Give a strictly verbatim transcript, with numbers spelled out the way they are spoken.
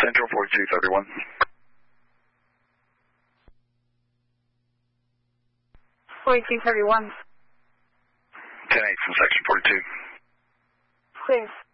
Central forty-two thirty-one. forty-two thirty-one. ten eight from section forty-two. Clear.